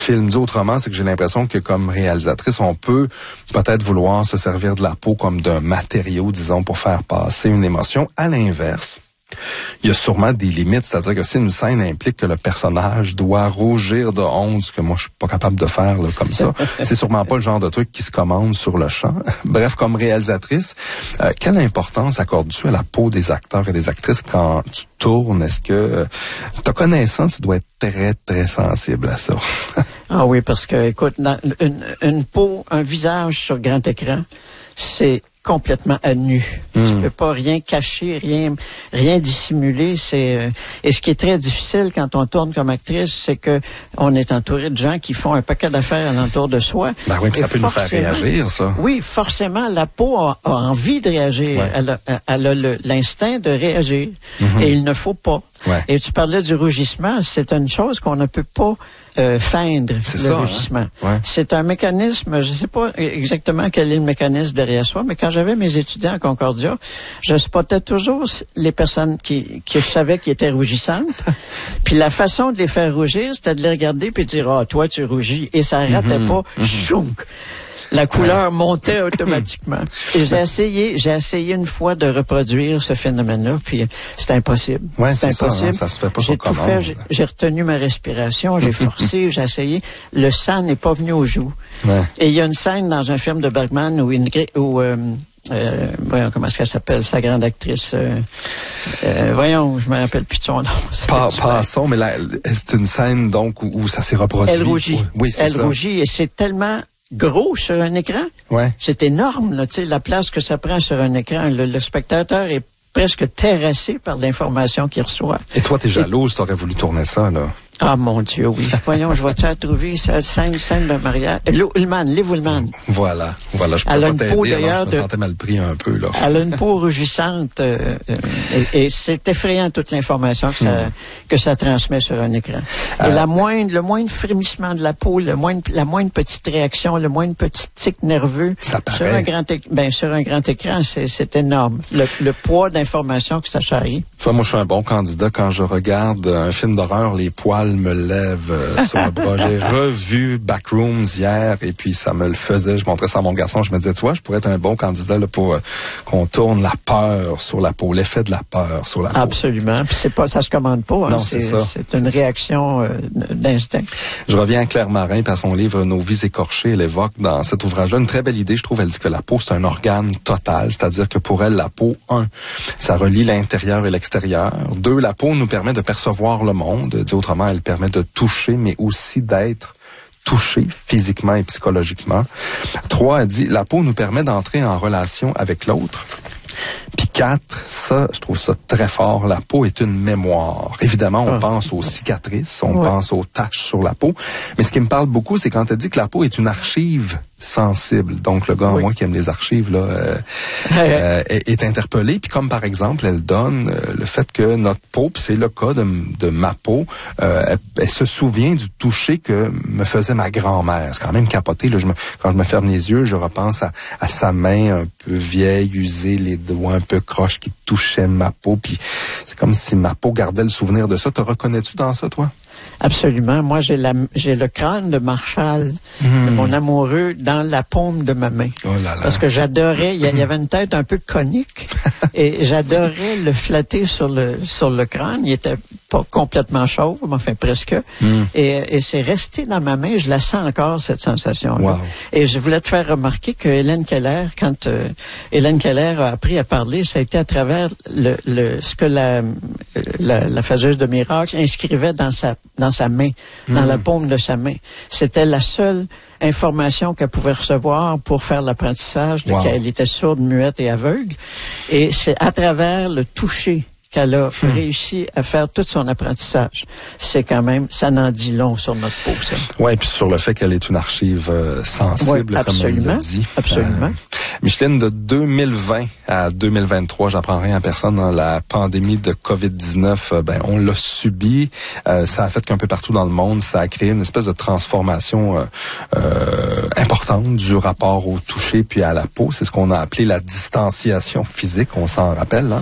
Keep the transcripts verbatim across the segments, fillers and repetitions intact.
film dit autrement, c'est que j'ai l'impression que comme réalisatrice, on peut peut-être vouloir se servir de la peau comme d'un matériau, disons, pour faire passer une émotion. À l'inverse, il y a sûrement des limites, c'est-à-dire que si une scène implique que le personnage doit rougir de honte, ce que moi je suis pas capable de faire là, comme ça, c'est sûrement pas le genre de truc qui se commande sur le champ. Bref, comme réalisatrice, euh, quelle importance accordes-tu à la peau des acteurs et des actrices quand tu tournes? Est-ce que euh, ta connaissance, tu dois être très, très sensible à ça? Ah oui, parce que, écoute, dans une, une peau, un visage sur grand écran, c'est complètement à nu. Mm. Tu peux pas rien cacher, rien, rien dissimuler. C'est euh, et ce qui est très difficile quand on tourne comme actrice, c'est que on est entouré de gens qui font un paquet d'affaires alentour de soi. Ben oui, puis ça peut nous faire réagir, ça. Oui, forcément, la peau a, a envie de réagir. Ouais. Elle a, elle a le, l'instinct de réagir. Mm-hmm. Et il ne faut pas. Ouais. Et tu parlais du rougissement, c'est une chose qu'on ne peut pas euh, feindre, c'est le ça, rougissement. Hein? Ouais. C'est un mécanisme, je ne sais pas exactement quel est le mécanisme derrière soi, mais quand j'avais mes étudiants à Concordia, je spottais toujours les personnes qui, que je savais qui étaient rougissantes. Puis la façon de les faire rougir, c'était de les regarder puis de dire « Ah, toi, tu rougis ». Et ça ratait mm-hmm. pas. Mm-hmm. Chounk! La couleur montait automatiquement. Et j'ai essayé, j'ai essayé une fois de reproduire ce phénomène-là, puis c'est impossible. Ouais, c'est, c'est impossible. Ça, hein, ça se fait pas j'ai sur tout commande. fait, j'ai, j'ai retenu ma respiration, j'ai forcé, j'ai essayé. Le sang n'est pas venu aux joues. Ouais. Et il y a une scène dans un film de Bergman où, une, où euh, euh, voyons comment est-ce qu'elle s'appelle, sa grande actrice. Euh, euh, voyons, je me rappelle plus de son nom. Pa- passons, mais là, c'est une scène donc où, où ça s'est reproduit. Elle rougit. Oui, c'est Elle ça. rougit et c'est tellement gros sur un écran. Ouais. C'est énorme, là, tu sais, la place que ça prend sur un écran. Le, le spectateur est presque terrassé par l'information qu'il reçoit. Et toi, t'es jalouse, t'aurais voulu tourner ça, là. Ah, mon Dieu, oui. Voyons, je vais-tu la trouver, cette scène, scène de mariage. Ullmann, Liv Ullmann. Voilà, voilà, je peux elle pas a une t'aider, peau, alors d'ailleurs, je me sentais mal pris un peu, là. Elle a une peau rougissante, euh, et, et c'est effrayant toute l'information que ça, hmm. que ça transmet sur un écran. Et euh, la moindre, le moindre frémissement de la peau, le moindre, la moindre petite réaction, le moindre petit tic nerveux, ça sur un grand, éc- ben, sur un grand écran, c'est, c'est énorme. Le, le poids d'information que ça charrie. Toi, moi, je suis un bon candidat. Quand je regarde un film d'horreur, les poils me lèvent euh, sur le bras. J'ai revu Backrooms hier et puis ça me le faisait. Je montrais ça à mon garçon. Je me disais, tu vois, je pourrais être un bon candidat là, pour euh, qu'on tourne la peur sur la peau, l'effet de la peur sur la peau. Absolument. Puis c'est pas, ça se commande pas. Hein. Non, c'est, c'est ça. C'est une réaction euh, d'instinct. Je reviens à Claire Marin, puis à son livre Nos vies écorchées. Elle évoque dans cet ouvrage-là une très belle idée. Je trouve, elle dit que la peau, c'est un organe total. C'est-à-dire que pour elle, la peau, un, ça relie l'intérieur et l'extérieur. Deux, la peau nous permet de percevoir le monde. Dit autrement, elle permet de toucher, mais aussi d'être touché physiquement et psychologiquement. Trois, elle dit, la peau nous permet d'entrer en relation avec l'autre. Puis quatre, ça, je trouve ça très fort, la peau est une mémoire. Évidemment, on ah. pense aux cicatrices, on ouais. pense aux taches sur la peau, mais ce qui me parle beaucoup, c'est quand elle dit que la peau est une archive sensible. Donc, le gars, oui. moi, qui aime les archives, là, euh, euh, est, est interpellé. Puis comme, par exemple, elle donne euh, le fait que notre peau, puis c'est le cas de, de ma peau, euh, elle, elle se souvient du toucher que me faisait ma grand-mère. C'est quand même capoté. Là, je me, quand je me ferme les yeux, je repense à, à sa main un peu vieille, usée, les doigts un peu croches qui touchaient ma peau. Puis c'est comme si ma peau gardait le souvenir de ça. Te reconnais-tu dans ça, toi? Absolument. Moi, j'ai la, j'ai le crâne de Marshall, mmh. de mon amoureux, dans la paume de ma main. Oh là là. Parce que j'adorais, il y, y avait une tête un peu conique, et j'adorais le flatter sur le, sur le crâne. Il était pas complètement chauve, mais enfin presque. Mmh. Et, et c'est resté dans ma main. Je la sens encore, cette sensation-là. Wow. Et je voulais te faire remarquer que Hélène Keller, quand euh, Hélène Keller a appris à parler, ça a été à travers le, le ce que la, la, la faiseuse de miracles inscrivait dans sa dans sa main, mmh. dans la paume de sa main. C'était la seule information qu'elle pouvait recevoir pour faire l'apprentissage, de wow. qu'elle était sourde, muette et aveugle. Et c'est à travers le toucher qu'elle a hmm. réussi à faire tout son apprentissage. C'est quand même, ça n'en dit long sur notre peau, ça. Oui, puis sur le fait qu'elle est une archive euh, sensible, ouais, comme elle l'a dit. Absolument. Euh, Micheline, de deux mille vingt à deux mille vingt-trois, j'apprends rien à personne, dans la pandémie de covid dix-neuf, euh, ben on l'a subi. Euh, ça a fait qu'un peu partout dans le monde, ça a créé une espèce de transformation euh, euh, importante du rapport au toucher puis à la peau. C'est ce qu'on a appelé la distanciation physique, on s'en rappelle, hein?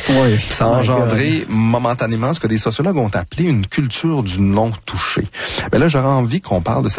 Oui. Ça a engendré momentanément ce que des sociologues ont appelé une culture du non touché. Mais là, j'aurais envie qu'on parle de cette